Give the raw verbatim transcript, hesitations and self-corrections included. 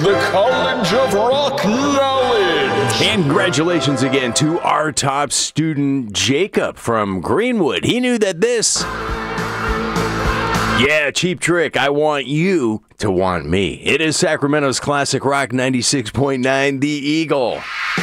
the College of Rock Knowledge. And congratulations again to our top student, Jacob from Greenwood. He knew that this... Yeah, Cheap Trick, I want you to want me. It is Sacramento's classic rock ninety-six point nine, The Eagle.